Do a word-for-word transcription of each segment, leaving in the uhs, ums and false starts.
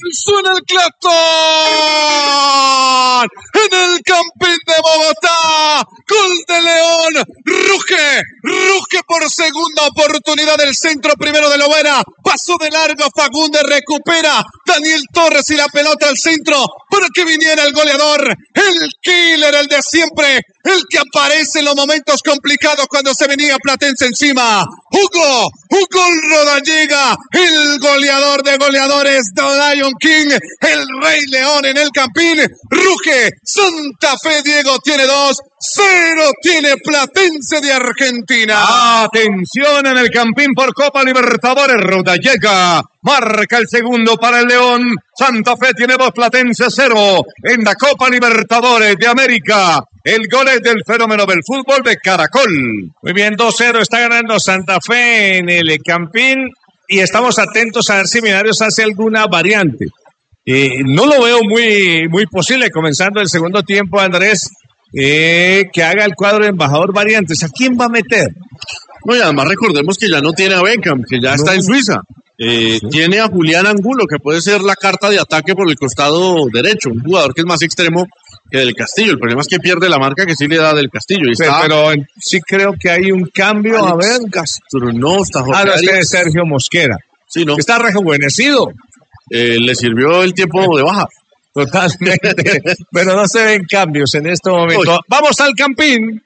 suena el claxon en el Campín de Bogotá. Gol de León, ruge, ruge por segunda oportunidad del centro primero de Lovera. Pasó de largo Fagundes, recupera Daniel Torres y la pelota al centro para que viniera el goleador, el killer, el de siempre, el que aparece en los momentos complicados cuando se venía Platense encima. Hugo, Hugo Rodallega, el goleador de goleadores, The Lion King, el Rey León en el Campín. Ruge, Santa Fe, Diego tiene dos, cero tiene Platense de Argentina. Atención en el Campín por Copa Libertadores, Rodallega marca el segundo para el León. Santa Fe tiene dos, Platense cero en la Copa Libertadores de América. El gol es del fenómeno del fútbol de Caracol. Muy bien, dos cero está ganando Santa Fe en el Campín y estamos atentos a ver si Millonarios hace alguna variante. Eh, no lo veo muy, muy posible, comenzando el segundo tiempo, Andrés, eh, que haga el cuadro de embajador variantes. ¿A quién va a meter? No, y además recordemos que ya no tiene a Beckham, que ya no. está en Suiza. Eh, sí. Tiene a Julián Angulo, que puede ser la carta de ataque por el costado derecho, un jugador que es más extremo que del Castillo. El problema es que pierde la marca que sí le da del Castillo. Y está... pero, pero sí creo que hay un cambio. Alex a ver, Castro, no, está Jorge Ah, no, este es Sergio Mosquera. Sí, no. Está rejuvenecido. Eh, le sirvió el tiempo de baja. Totalmente. Pero no se ven cambios en este momento. Uy. Vamos al Campín.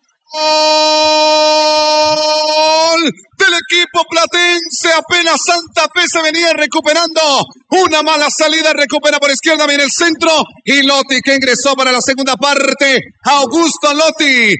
Gol del equipo platense. Apenas Santa Fe se venía recuperando. Una mala salida, recupera por izquierda, viene el centro. Y Lotti, que ingresó para la segunda parte. Augusto Lotti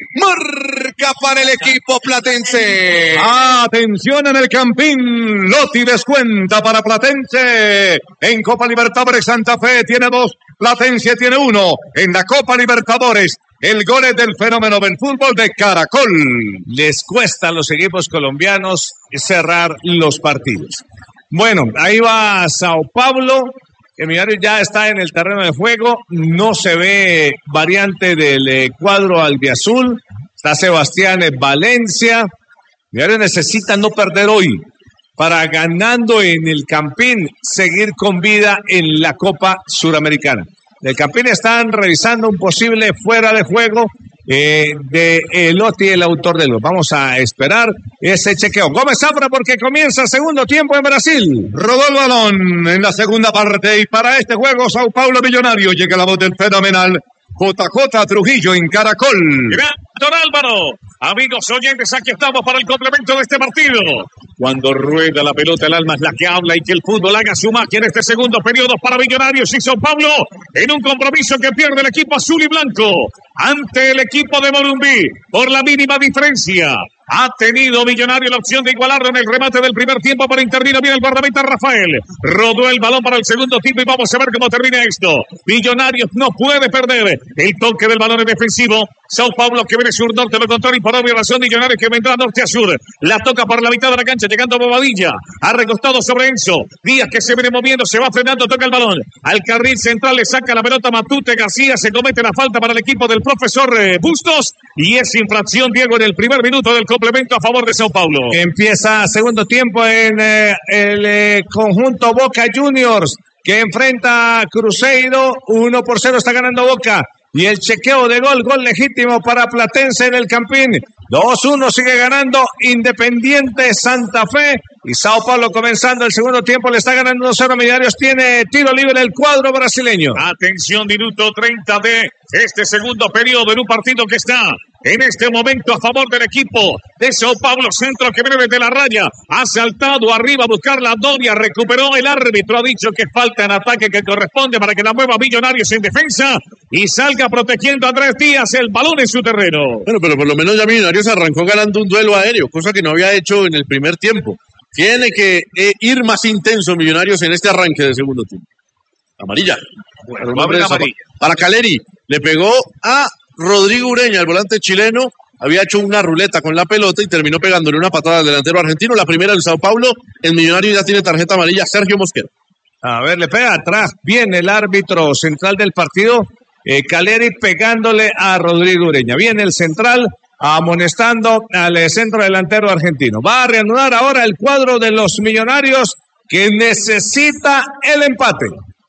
marca para el equipo platense. Atención en el Campín. Lotti descuenta para Platense. En Copa Libertadores Santa Fe tiene dos, Platense tiene uno. En la Copa Libertadores el gol es del fenómeno del fútbol de Caracol. Les cuesta a los equipos colombianos cerrar los partidos. Bueno, ahí va Sao Paulo. El Millonarios ya está en el terreno de juego. No se ve variante del eh, cuadro albiazul. Está Sebastián Valencia. Millonarios necesita no perder hoy para, ganando en el Campín, seguir con vida en la Copa Suramericana. El Campín están revisando un posible fuera de juego eh, de Lotti, el autor del gol. Vamos a esperar ese chequeo. Gómez Zafra, porque comienza el segundo tiempo en Brasil. Rodó el balón en la segunda parte y para este juego Sao Paulo Millonario llega la voz del fenomenal J J Trujillo en Caracol. Gran Don Álvaro. Amigos oyentes, aquí estamos para el complemento de este partido. Cuando rueda la pelota, el alma es la que habla y que el fútbol haga su magia en este segundo periodo para Millonarios y Sao Paulo en un compromiso que pierde el equipo azul y blanco ante el equipo de Morumbí por la mínima diferencia. Ha tenido Millonario la opción de igualarlo en el remate del primer tiempo, pero intervino bien el guardameta Rafael. Rodó el balón para el segundo tiempo y vamos a ver cómo termina esto. Millonarios no puede perder el toque del balón en defensivo. Sao Paulo, que viene sur-norte, lo contrario, y por obvia razón Millonarios que vendrá norte a sur. La toca por la mitad de la cancha, llegando a Bobadilla. Ha recostado sobre Enzo. Díaz, que se viene moviendo, se va frenando, toca el balón. Al carril central le saca la pelota Matute García. Se comete la falta para el equipo del profesor eh, Bustos. Y es infracción, Diego, en el primer minuto del complemento a favor de Sao Paulo. Empieza segundo tiempo en eh, el eh, conjunto Boca Juniors, que enfrenta a Cruzeiro. uno por cero está ganando Boca. Y el chequeo de gol, gol legítimo para Platense en el Campín. dos uno sigue ganando Independiente Santa Fe. Y Sao Paulo comenzando el segundo tiempo le está ganando dos cero. Millonarios tiene tiro libre el cuadro brasileño. Atención, minuto treinta de este segundo periodo en un partido que está en este momento a favor del equipo de Sao Paulo. Centro que viene desde la raya. Ha saltado arriba a buscar la Doria. Recuperó el árbitro. Ha dicho que falta en ataque que corresponde para que la mueva Millonarios en defensa y salga protegiendo a Andrés Díaz el balón en su terreno. Bueno, pero por lo menos ya Millonarios arrancó ganando un duelo aéreo, cosa que no había hecho en el primer tiempo. Tiene que eh, ir más intenso Millonarios en este arranque del segundo tiempo. Amarilla. Bueno, va a haber amarilla. Para Caleri. Le pegó a Rodrigo Ureña, el volante chileno. Había hecho una ruleta con la pelota y terminó pegándole una patada al delantero argentino. La primera del Sao Paulo. El Millonarios ya tiene tarjeta amarilla. Sergio Mosquera. A ver, le pega atrás. Bien el árbitro central del partido. Eh, Caleri pegándole a Rodrigo Ureña. Bien el central amonestando al centro delantero argentino. Va a reanudar ahora el cuadro de los Millonarios, que necesita el empate.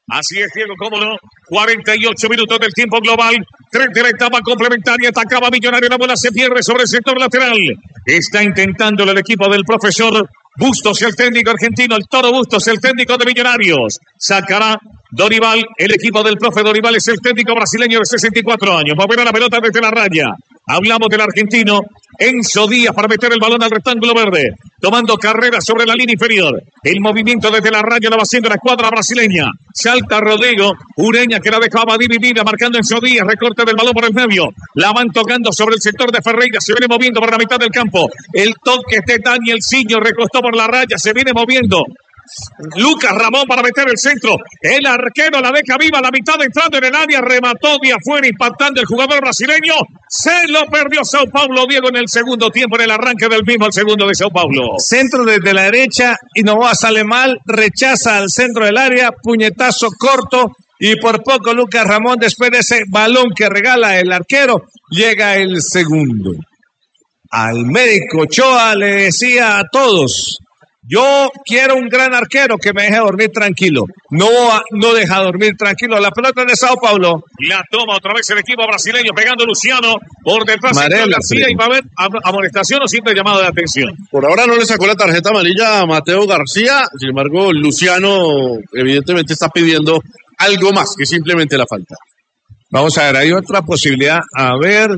Así es, Diego, cómo no. cuarenta y ocho minutos del tiempo global. treinta de la etapa complementaria. Atacaba Millonario. La bola se pierde sobre el sector lateral. Está intentándolo el equipo del profesor Bustos, el técnico argentino. El Toro Bustos, el técnico de Millonarios. Sacará Dorival. El equipo del profe Dorival es el técnico brasileño de sesenta y cuatro años. Moverá la pelota desde la raya. Hablamos del argentino Enzo Díaz para meter el balón al rectángulo verde. Tomando carrera sobre la línea inferior. El movimiento desde la raya lo va haciendo la escuadra brasileña. Salta Rodrigo. Ureña que la dejaba dividida. Marcando Enzo Díaz. Recorte del balón por el medio. La van tocando sobre el sector de Ferreira. Se viene moviendo por la mitad del campo. El toque de Daniel Siño. Recostó por la raya. Se viene moviendo Lucas Ramón para meter el centro. El arquero la deja viva, la mitad entrando en el área. Remató de afuera, impactando el jugador brasileño. Se lo perdió Sao Paulo, Diego, en el segundo tiempo, en el arranque del mismo, el segundo de Sao Paulo. Centro desde la derecha y Novoa sale mal, rechaza al centro del área, puñetazo corto. Y por poco Lucas Ramón, después de ese balón que regala el arquero, llega el segundo. Al médico Ochoa le decía a todos: yo quiero un gran arquero que me deje dormir tranquilo. No, no deja dormir tranquilo. La pelota de Sao Paulo. La toma otra vez el equipo brasileño, pegando Luciano por detrás de García. Y va a haber amonestación o simple llamado de atención. Por ahora no le sacó la tarjeta amarilla a Mateo García. Sin embargo, Luciano evidentemente está pidiendo algo más que simplemente la falta. Vamos a ver, hay otra posibilidad. A ver...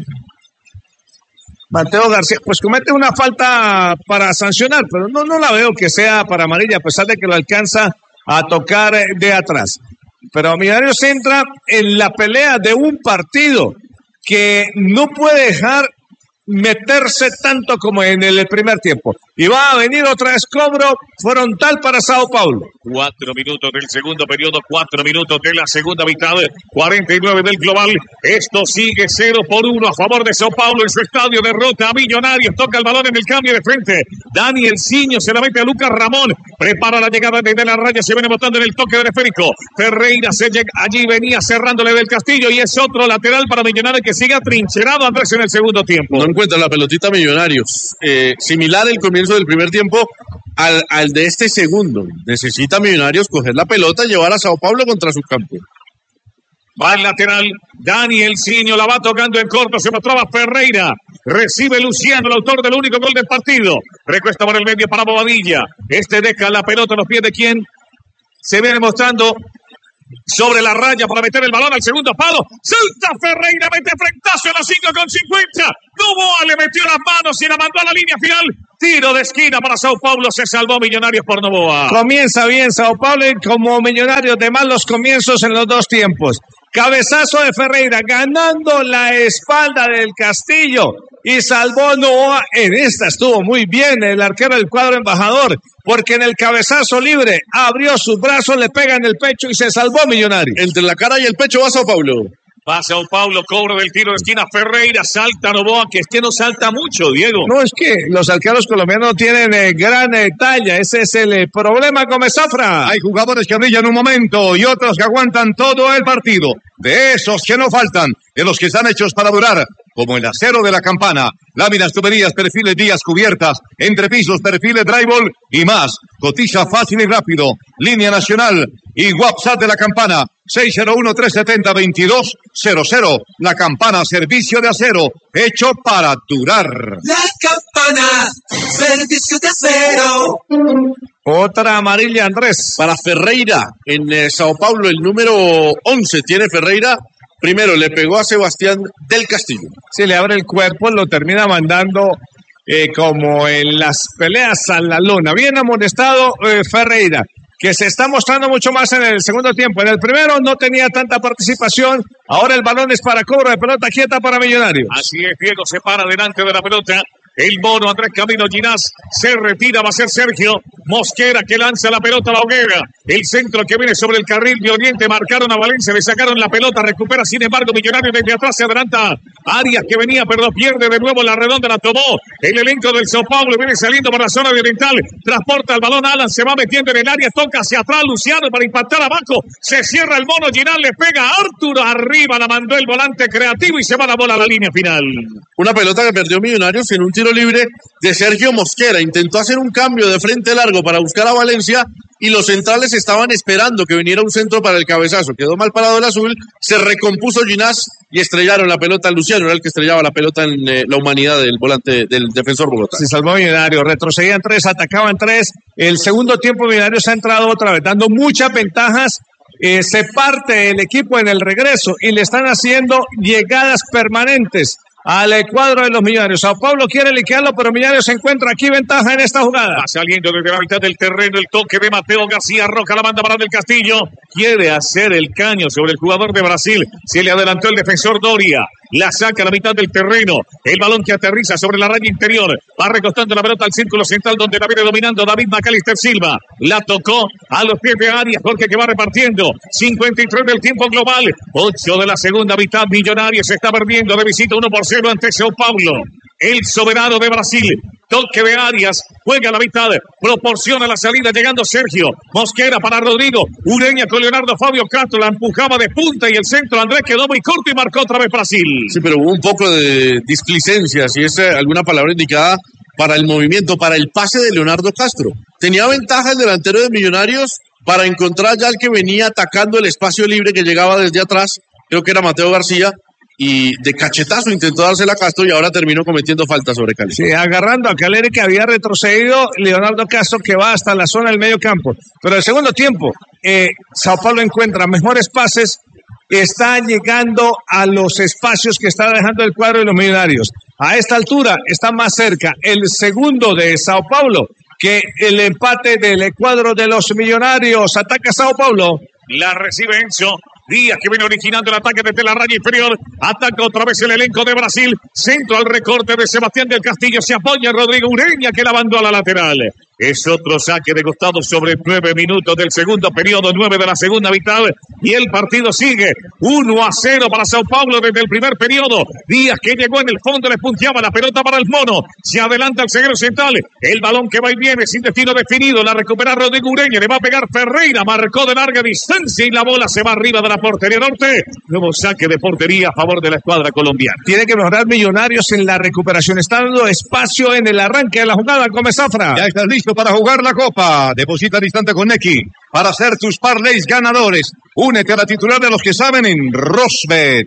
Mateo García, pues comete una falta para sancionar, pero no, no la veo que sea para amarilla, a pesar de que lo alcanza a tocar de atrás. Pero Millonarios entra en la pelea de un partido que no puede dejar meterse tanto como en el primer tiempo. Y va a venir otra vez cobro frontal para Sao Paulo. Cuatro minutos del segundo periodo, cuatro minutos de la segunda mitad, cuarenta y nueve del global. Esto sigue cero por uno a favor de Sao Paulo en su estadio. Derrota a Millonarios, toca el balón en el cambio de frente. Daniel Siño se la mete a Lucas Ramón, prepara la llegada desde la raya, se viene botando en el toque del esférico. Ferreira se llega, allí venía cerrándole del Castillo y es otro lateral para Millonarios que sigue atrincherado Andrés en el segundo tiempo. No encuentra la pelotita Millonarios. Eh, similar el comienzo del primer tiempo al, al de este segundo. Necesita Millonarios coger la pelota y llevar a Sao Paulo contra su campo. Va el lateral, Daniel Siño la va tocando en corto, se mostraba Ferreira. Recibe Luciano, el autor del único gol del partido. Recuesta por el medio para Bobadilla. Este deja la pelota en los pies de quien se viene mostrando sobre la raya para meter el balón al segundo palo. Salta Ferreira, mete frentazo en los cinco con cincuenta. Novoa le metió las manos y la mandó a la línea final. Tiro de esquina para Sao Paulo. Se salvó Millonarios por Novoa. Comienza bien Sao Paulo y como Millonarios de malos comienzos en los dos tiempos. Cabezazo de Ferreira ganando la espalda del Castillo y salvó Novoa. En esta estuvo muy bien el arquero del cuadro embajador, porque en el cabezazo libre abrió sus brazos, le pega en el pecho y se salvó Millonarios. Entre la cara y el pecho va Sao Paulo. Va Sao Paulo, cobro del tiro de esquina. Ferreira, salta Novoa, que es que no salta mucho, Diego. No, es que los arqueros colombianos tienen eh, gran eh, talla. Ese es el eh, problema con Zafra. Hay jugadores que brillan un momento y otros que aguantan todo el partido. De esos que no faltan, de los que están hechos para durar, como el acero de la Campana, láminas, tuberías, perfiles, vías, cubiertas, entrepisos, perfiles, drywall y más. Cotiza fácil y rápido. Línea nacional y WhatsApp de la Campana, seis cero uno, tres siete cero, veintidós cero cero. La Campana, servicio de acero, hecho para durar. La Campana, servicio de acero. Otra amarilla, Andrés. Para Ferreira, en eh, Sao Paulo, el número once tiene Ferreira. Primero le pegó a Sebastián del Castillo. Si le abre el cuerpo, lo termina mandando eh, como en las peleas a la lona. Bien amonestado eh, Ferreira, que se está mostrando mucho más en el segundo tiempo. En el primero no tenía tanta participación. Ahora el balón es para cobro de pelota quieta para Millonarios. Así es, Diego se para delante de la pelota. El mono Andrés Camilo Ginás se retira, va a ser Sergio Mosquera que lanza la pelota a la hoguera. El centro que viene sobre el carril de Oriente, marcaron a Valencia, le sacaron la pelota, recupera sin embargo Millonarios desde atrás, se adelanta Arias que venía, pero pierde de nuevo la redonda, la tomó el elenco del Sao Paulo, viene saliendo para la zona de Oriental, transporta el balón, Alan se va metiendo en el área, toca hacia atrás Luciano para impactar abajo, se cierra el mono, Ginás le pega a Arturo, arriba la mandó el volante creativo y se va la bola a la línea final. Una pelota que perdió Millonarios en un tiro libre de Sergio Mosquera. Intentó hacer un cambio de frente largo para buscar a Valencia, y los centrales estaban esperando que viniera un centro para el cabezazo. Quedó mal parado el azul, se recompuso Ginás y estrellaron la pelota. Luciano era el que estrellaba la pelota en eh, la humanidad del volante, del defensor Bogotá. Se salvó Millonarios, retrocedían tres, atacaban tres. El segundo tiempo Millonarios ha entrado otra vez, dando muchas ventajas. Eh, se parte el equipo en el regreso y le están haciendo llegadas permanentes al cuadro de los Millonarios. Sao Paulo quiere liquearlo, pero Millonarios se encuentra aquí ventaja en esta jugada. Va saliendo desde la mitad del terreno el toque de Mateo García Roca, la banda para del Castillo. Quiere hacer el caño sobre el jugador de Brasil. Se le adelantó el defensor Doria. La saca a la mitad del terreno. El balón que aterriza sobre la raya interior. Va recostando la pelota al círculo central donde la viene dominando David Macalister Silva. La tocó a los pies de Arias Jorge que va repartiendo. cincuenta y tres del tiempo global. ocho de la segunda mitad. Millonarios se está perdiendo de visita uno por cero ante Sao Paulo. El soberano de Brasil. Toque de Arias, juega a la mitad, proporciona la salida, llegando Sergio Mosquera para Rodrigo, Ureña con Leonardo Fabio Castro, la empujaba de punta y el centro Andrés quedó muy corto y marcó otra vez Brasil. Sí, pero hubo un poco de displicencia, si es eh, alguna palabra indicada, para el movimiento, para el pase de Leonardo Castro. Tenía ventaja el delantero de Millonarios para encontrar ya el que venía atacando el espacio libre que llegaba desde atrás, creo que era Mateo García, y de cachetazo intentó dársela a Castro y ahora terminó cometiendo falta sobre Cali. Sí, agarrando a Caleri que había retrocedido, Leonardo Castro que va hasta la zona del medio campo. Pero el segundo tiempo, eh, Sao Paulo encuentra mejores pases, está llegando a los espacios que está dejando el cuadro de los Millonarios. A esta altura está más cerca el segundo de Sao Paulo que el empate del cuadro de los Millonarios. Ataca Sao Paulo. La recibe Enzo Díaz, que viene originando el ataque desde la raya inferior. Ataca otra vez el elenco de Brasil. Centro al recorte de Sebastián del Castillo. Se apoya Rodrigo Ureña, que la mandó a la lateral. Es otro saque de costado sobre nueve minutos del segundo periodo, nueve de la segunda mitad. Y el partido sigue uno a cero para Sao Paulo desde el primer periodo. Díaz, que llegó en el fondo, le punteaba la pelota para el mono. Se adelanta el zaguero central. El balón que va y viene sin destino definido. La recupera Rodrigo Ureña. Le va a pegar Ferreira. Marcó de larga distancia y la bola se va arriba de la portería norte. Nuevo saque de portería a favor de la escuadra colombiana. Tiene que mejorar Millonarios en la recuperación. Está dando espacio en el arranque de la jugada. Come Zafra. Ya estás listo para jugar la Copa. Deposita al instante con Nequi para hacer tus parlays ganadores. Únete a la titular de los que saben en Rosbet.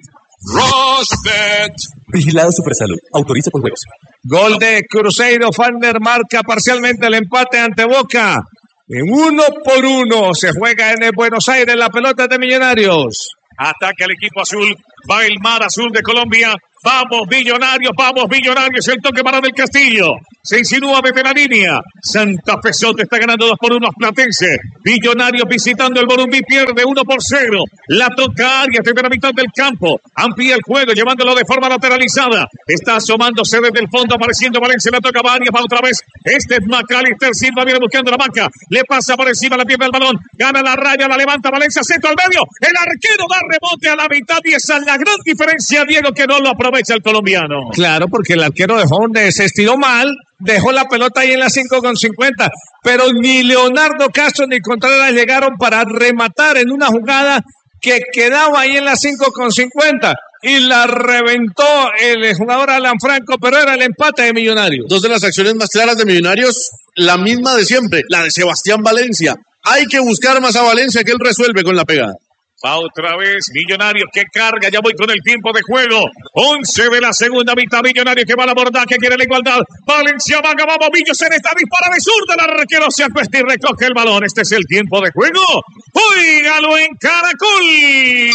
Rosbet. Vigilado Supersalud. Autoriza por juegos. Gol de Cruzeiro. Fanner marca parcialmente el empate ante Boca. En uno por uno se juega en Buenos Aires la pelota de Millonarios. Ataca el equipo azul. Va el mar azul de Colombia. Vamos, Millonarios, vamos, Millonarios. El toque para del Castillo. Se insinúa desde la línea. Santa Fe Soto está ganando dos por uno a Platense. Millonarios visitando el Morumbí, pierde uno por cero. La toca Arias desde la mitad del campo. Amplía el juego, llevándolo de forma lateralizada. Está asomándose desde el fondo, apareciendo Valencia. La toca Arias para otra vez. Este es Macalister Silva, viene buscando la banca. Le pasa por encima la pierna del balón. Gana la raya, la levanta Valencia, centro al medio. El arquero da rebote a la mitad y esa es la gran diferencia, Diego, que no lo aprovecha el colombiano. Claro, porque el arquero dejó donde se estiró mal. Dejó la pelota ahí en la cinco con cincuenta, pero ni Leonardo Castro ni Contreras llegaron para rematar en una jugada que quedaba ahí en la cinco con cincuenta y la reventó el jugador Alan Franco, pero era el empate de Millonarios. Dos de las acciones más claras de Millonarios, la misma de siempre, la de Sebastián Valencia. Hay que buscar más a Valencia, que él resuelve con la pegada. Va otra vez Millonarios que carga, ya voy con el tiempo de juego. once de la segunda mitad, Millonarios que va a la borda, que quiere la igualdad. Valencia, vaga, vamos, Millos en esta dispara de zurda, el arquero se acuesta y recoge el balón. Este es el tiempo de juego. ¡Óigalo en Caracol!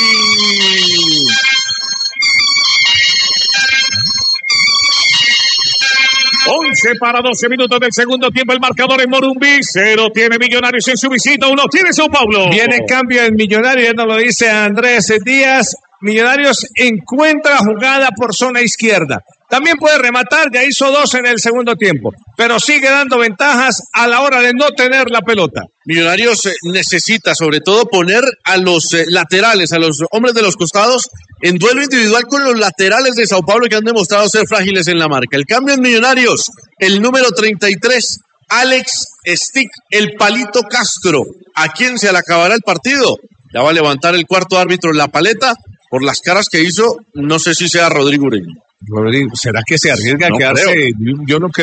once para doce minutos del segundo tiempo. El marcador en Morumbí. Cero tiene Millonarios en su visita. Uno tiene Sao Paulo. Viene cambio en Millonarios. Ya nos lo dice Andrés Díaz. Millonarios encuentra jugada por zona izquierda. También puede rematar. Ya hizo dos en el segundo tiempo. Pero sigue dando ventajas a la hora de no tener la pelota. Millonarios eh, necesita sobre todo poner a los eh, laterales, a los hombres de los costados, en duelo individual con los laterales de Sao Paulo que han demostrado ser frágiles en la marca. El cambio en Millonarios, el número treinta y tres, Alex Stick, el Palito Castro. ¿A quién se le acabará el partido? Ya va a levantar el cuarto árbitro la paleta por las caras que hizo. No sé si sea Rodrigo Ureña. Rodrigo, ¿será que se arriesga no a quedarse? Creo. Yo no creo.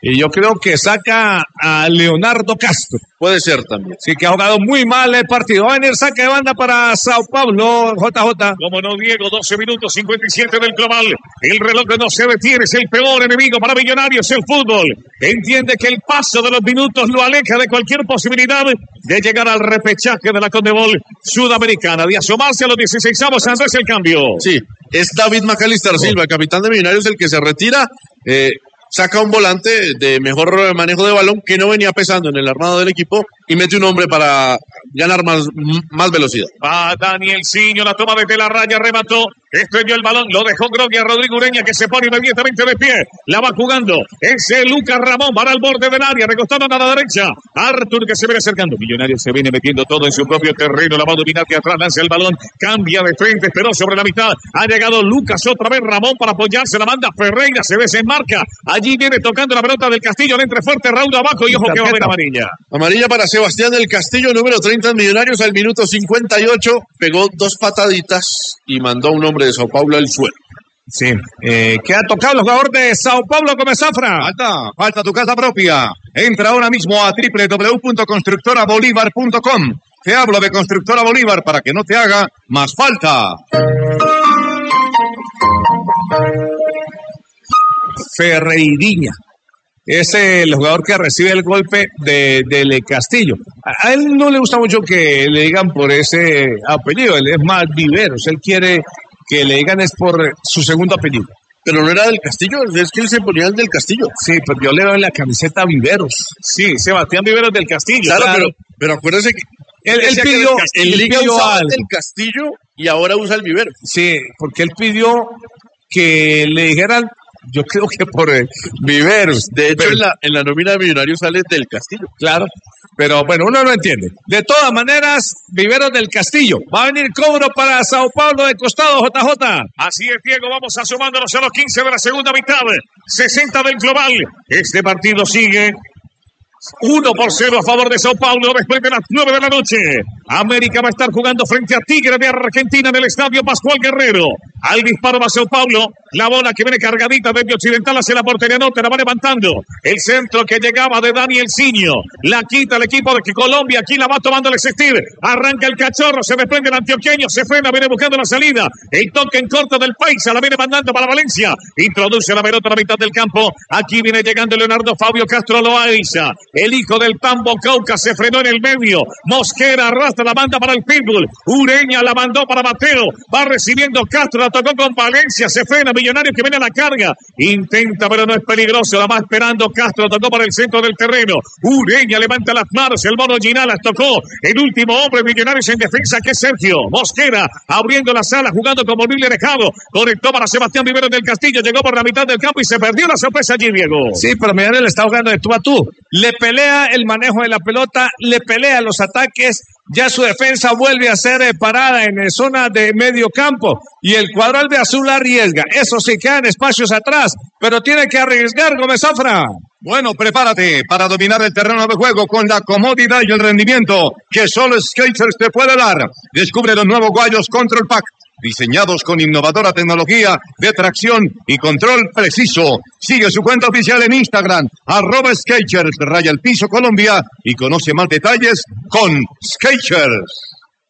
Y yo creo que saca a Leonardo Castro. Puede ser también. Sí, que ha jugado muy mal el partido. Va a venir saque de banda para Sao Paulo, J J. Como no, Diego, doce minutos cincuenta y siete del global. El reloj no se detiene, es el peor enemigo para Millonarios, el fútbol. Entiende que el paso de los minutos lo aleja de cualquier posibilidad de llegar al repechaje de la Conmebol Sudamericana. De asomarse a los dieciseisavos, Andrés, el cambio. Sí, es David Macalister Silva, el capitán de Millonarios, el que se retira. Eh, saca un volante de mejor manejo de balón que no venía pesando en el armado del equipo y mete un hombre para ganar más, más velocidad. Va Daniel Ciño, la toma desde la raya, remató, estrelló el balón, lo dejó Grogui a Rodrigo Ureña, que se pone inmediatamente de pie, la va jugando, ese Lucas Ramón, para el borde del área, recostando a la derecha, Artur que se viene acercando, Millonarios se viene metiendo todo en su propio terreno, la va a dominar de atrás, lanza el balón, cambia de frente, esperó sobre la mitad, ha llegado Lucas otra vez, Ramón para apoyarse, la manda Ferreira, se desenmarca, allí viene tocando la pelota del Castillo, le entre fuerte, Raúl abajo y ojo que va a haber amarilla. Amarilla para Sebastián del Castillo, número treinta en Millonarios, al minuto cincuenta y ocho, pegó dos pataditas y mandó a un hombre de Sao Paulo al suelo. Sí, eh, ¿qué ha tocado los jugadores de Sao Paulo como Zafra? Falta, falta tu casa propia. Entra ahora mismo a doble u doble u doble u punto constructora bolívar punto com. Te hablo de Constructora Bolívar para que no te haga más falta. Ferreirinha. Es el jugador que recibe el golpe de, de Castillo. A, a él no le gusta mucho que le digan por ese apellido. Él es más Viveros. Él quiere que le digan es por su segundo apellido. Pero no era del Castillo, es que él se ponía el del Castillo. Sí, pero yo le veo en la camiseta Viveros. Sí, Sebastián Viveros del Castillo. Claro, claro. Pero, pero acuérdese que él, él pidió, el, el Liga usaba el del Castillo y ahora usa el Vivero. Sí, porque él pidió que le dijeran, yo creo que por eh, Viveros. De hecho, pero, en, la, en la nómina de Millonarios sale del Castillo. Claro, pero bueno, uno no entiende. De todas maneras, Viveros del Castillo. Va a venir cobro para Sao Paulo de costado, J J. Así es, Diego, vamos asomándonos a los quince de la segunda mitad. sesenta del global. Este partido sigue uno por cero a favor de Sao Paulo después de las nueve de la noche. América va a estar jugando frente a Tigre de Argentina en el estadio Pascual Guerrero. Al disparo va Sao Paulo. La bola que viene cargadita desde Occidental hacia la portería norte, la va levantando. El centro que llegaba de Daniel Ciño. La quita el equipo de Colombia. Aquí la va tomando el existir. Arranca el cachorro, se desprende el antioqueño. Se frena, viene buscando la salida. El toque en corto del Paisa, la viene mandando para Valencia. Introduce la pelota a la mitad del campo. Aquí viene llegando Leonardo Fabio Castro Loaiza. El hijo del Tambo Cauca se frenó en el medio. Mosquera arrastra la banda para el pitbull. Ureña la mandó para Mateo. Va recibiendo Castro, la tocó con Valencia. Se frena Millonarios que viene a la carga. Intenta, pero no es peligroso. La va esperando Castro, tocó para el centro del terreno. Ureña levanta las manos. El mono Ginalas tocó. El último hombre Millonarios en defensa, que es Sergio Mosquera. Abriendo la sala, jugando como Mil Alejado. Conectó para Sebastián Viveros del Castillo. Llegó por la mitad del campo y se perdió la sorpresa allí, Diego. Sí, pero Millonarios le está jugando de tú a tú. Le pelea el manejo de la pelota, le pelea los ataques, ya su defensa vuelve a ser eh, parada en eh, zona de medio campo y el cuadro de azul arriesga. Eso sí, quedan espacios atrás, pero tiene que arriesgar Gómez Zafra. Bueno, prepárate para dominar el terreno de juego con la comodidad y el rendimiento que solo Skechers te puede dar. Descubre los nuevos Guayos Control Pack, diseñados con innovadora tecnología de tracción y control preciso. Sigue su cuenta oficial en Instagram, arroba Skechers, raya el piso Colombia, y conoce más detalles con Skechers.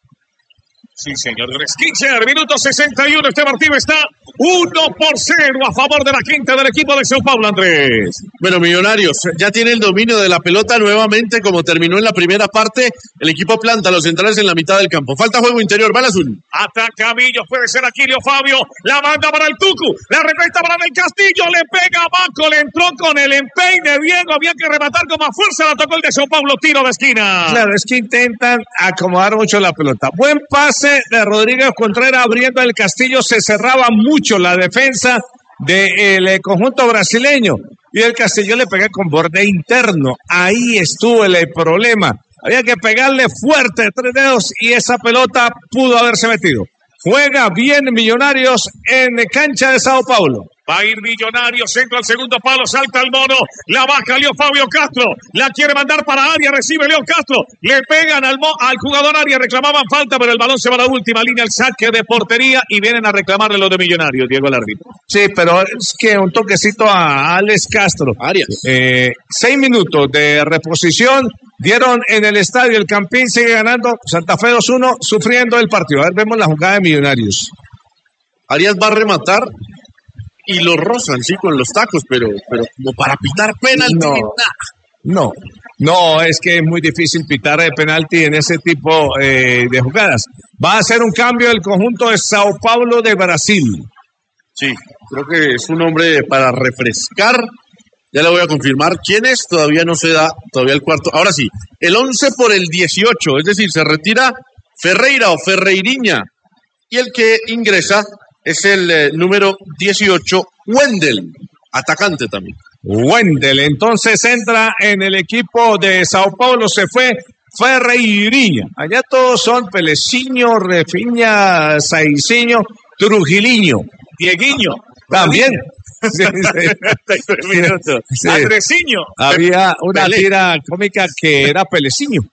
Sí, señor. Skechers, minuto sesenta y uno. Este partido está uno por cero a favor de la quinta del equipo de Sao Paulo, Andrés. Bueno, Millonarios ya tiene el dominio de la pelota nuevamente, como terminó en la primera parte. El equipo planta los centrales en la mitad del campo. Falta juego interior, va el azul. Ataca Millos, puede ser Aquilio Fabio. La manda para el Tucu. La recuesta para el Castillo. Le pega abajo, le entró con el empeine. Diego, había que rematar con más fuerza. La tocó el de Sao Paulo, tiro de esquina. Claro, es que intentan acomodar mucho la pelota. Buen pase de Rodríguez Contreras abriendo el Castillo. Se cerraba mucho la defensa del de conjunto brasileño y el Castillo le pega con borde interno. Ahí estuvo el problema. Había que pegarle fuerte tres dedos y esa pelota pudo haberse metido. Juega bien Millonarios en cancha de Sao Paulo. Va a ir Millonario, centro al segundo palo, salta el mono, la baja Leo Fabio Castro, la quiere mandar para Arias, recibe Leo Castro, le pegan al, mo, al jugador Arias, reclamaban falta, pero el balón se va a la última línea, el saque de portería y vienen a reclamarle los de Millonarios, Diego el árbitro. Sí, pero es que un toquecito a Alex Castro. Arias. Eh, seis minutos de reposición dieron en el estadio, el Campín sigue ganando, Santa Fe dos uno, sufriendo el partido. A ver, vemos la jugada de Millonarios. Arias va a rematar y lo rozan, sí, con los tacos, pero, pero como para pitar penalti. No, no, no, es que es muy difícil pitar de penalti en ese tipo eh, de jugadas. Va a hacer un cambio el conjunto de Sao Paulo de Brasil. Sí, creo que es un hombre para refrescar. Ya le voy a confirmar quién es, todavía no se da, todavía el cuarto. Ahora sí, el once por el dieciocho, es decir, se retira Ferreira o Ferreiriña. Y el que ingresa es el eh, número dieciocho, Wendel, atacante también. Wendel, entonces entra en el equipo de Sao Paulo, se fue Ferreiriña. Allá todos son Peleciño, Refiña, Saicinho, Trujiliño, Dieguiño. También. Sí, sí. Sí. Andresiño. Había una Pelé. tira cómica que era Peleciño.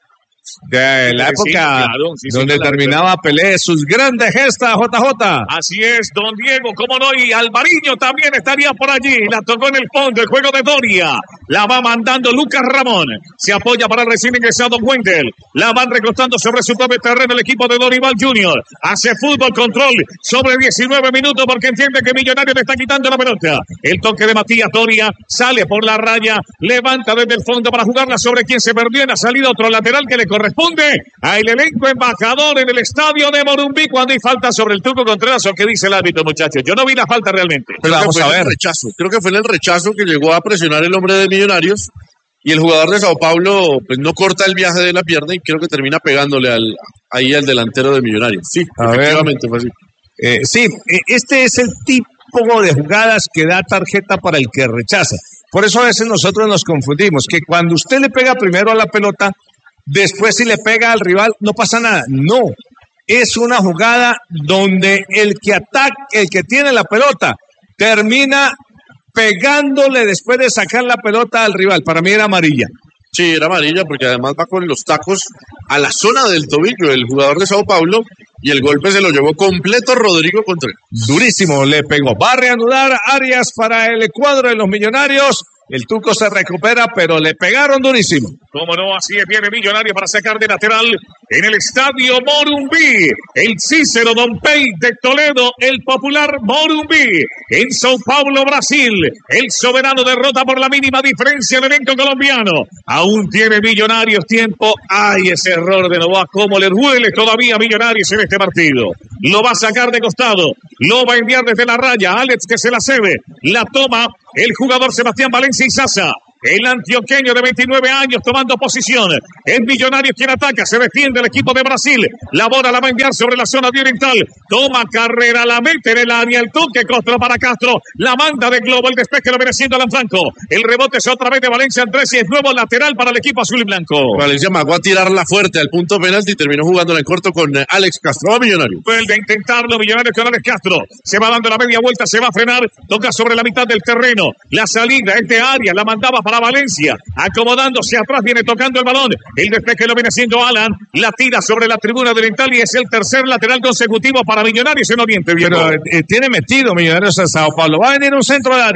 De la Sí, época claro, sí, sí, donde claro. terminaba Pelé sus grandes gestas, J J. Así es, don Diego, cómo no, y Alvariño también estaría por allí, la tocó en el fondo, el juego de Doria, la va mandando Lucas Ramón, se apoya para el recién ingresado Wendel, la van recostando sobre su propio terreno el equipo de Dorival junior, hace fútbol control sobre diecinueve minutos porque entiende que Millonario le está quitando la pelota, el toque de Matías Doria, sale por la raya, levanta desde el fondo para jugarla sobre quien se perdió en la salida, otro lateral que le corresponde al elenco embajador en el estadio de Morumbí cuando hay falta sobre el Tuco Contreras. ¿O qué dice el árbitro, muchachos? Yo no vi la falta realmente. Creo Vamos que fue a en el ver. rechazo. Creo que fue en el rechazo que llegó a presionar el hombre de Millonarios y el jugador de Sao Paulo pues no corta el viaje de la pierna y creo que termina pegándole al, ahí al delantero de Millonarios. Sí, A efectivamente fue así. Eh, sí, eh, este es el tipo de jugadas que da tarjeta para el que rechaza. Por eso a veces nosotros nos confundimos, que cuando usted le pega primero a la pelota, después si le pega al rival, no pasa nada. No, es una jugada donde el que ataca, el que tiene la pelota, termina pegándole después de sacar la pelota al rival. Para mí era amarilla. Sí, era amarilla porque además va con los tacos a la zona del tobillo el jugador de Sao Paulo y el golpe se lo llevó completo Rodrigo Contreras. Durísimo le pegó. Va a reanudar Arias para el cuadro de los Millonarios. El Tuco se recupera, pero le pegaron durísimo. Como no, así es, viene Millonario para sacar de lateral en el estadio Morumbí. El Cícero Don Pey de Toledo, el popular Morumbí. En Sao Paulo, Brasil, el soberano derrota por la mínima diferencia el elenco colombiano. Aún tiene Millonarios tiempo. Ay, ese error de Novoa, cómo le duele todavía a Millonarios en este partido. Lo va a sacar de costado, lo va a enviar desde la raya. Alex que se la cede, la toma el jugador Sebastián Valencia y Sasa. El antioqueño de veintinueve años tomando posición. Es Millonarios quien ataca. Se defiende el equipo de Brasil. La bola la va a enviar sobre la zona de oriental. Toma carrera, la mete en el área. El toque Castro para Castro. La manda de Globo. El despeje lo viene haciendo Alan Franco. El rebote es otra vez de Valencia Andrés y es nuevo lateral para el equipo azul y blanco. Valencia magó a tirarla fuerte al punto penalti y terminó jugándola en corto con eh, Alex Castro. Va Millonario. Vuelve a intentarlo Millonarios con Alex Castro. Se va dando la media vuelta, se va a frenar. Toca sobre la mitad del terreno. La salida es de área. La mandaba para Valencia. Acomodándose atrás, viene tocando el balón. El despeje lo viene haciendo Alan. La tira sobre la tribuna de oriental y es el tercer lateral consecutivo para Millonarios en Oriente. Pero eh, tiene metido Millonarios a Sao Paulo. Va a venir un centro de área.